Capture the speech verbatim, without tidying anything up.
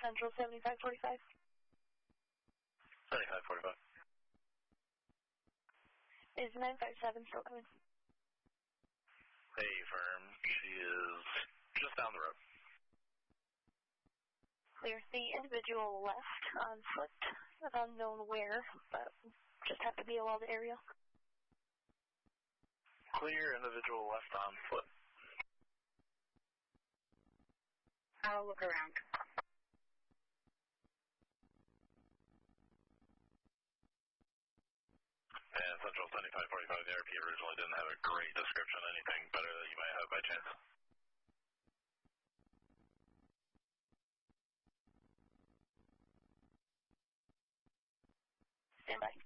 Central seventy-five forty-five. seventy-five forty-five. Is nine five seven still coming? Hey, firm. She is just down the road. Clear. The individual left on foot, unknown where, but just have to be along the area. Clear, individual left on foot. I'll look around. And Central seventy-five forty-five, the R P originally didn't have a great description. Anything better that you might have by chance? Stand by.